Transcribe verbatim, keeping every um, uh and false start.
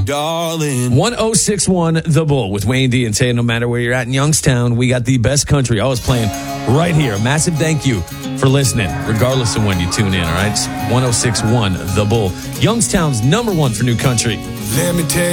darling. one oh six one The Bull with Wayne D and Tay. No matter where you're at in Youngstown, we got the best country always playing right here. A massive thank you for listening, regardless of when you tune in, all right? It's one oh six one The Bull, Youngstown's number one for new country. Let me tell